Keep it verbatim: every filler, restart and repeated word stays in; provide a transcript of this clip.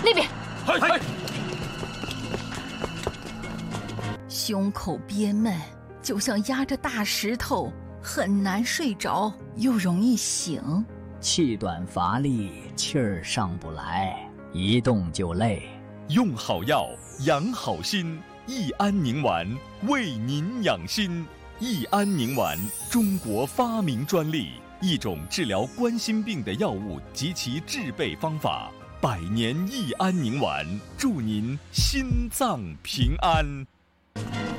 那边。 嗨嗨。 胸口憋闷，就像压着大石头，很难睡着，又容易醒。 气短乏力，气儿上不来，一动就累。 用好药，养好心，益安宁丸为您养心。益安宁丸，中国发明专利，一种治疗冠心病的药物及其制备方法。百年益安宁丸，祝您心脏平安。